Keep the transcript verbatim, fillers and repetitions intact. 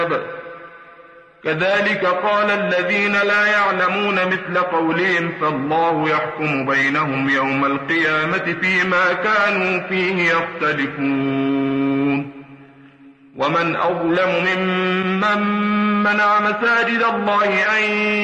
كذلك قال الذين لا يعلمون مثل قولهم فالله يحكم بينهم يوم القيامة فيما كانوا فيه يختلفون ومن أظلم ممن منع مساجد الله أن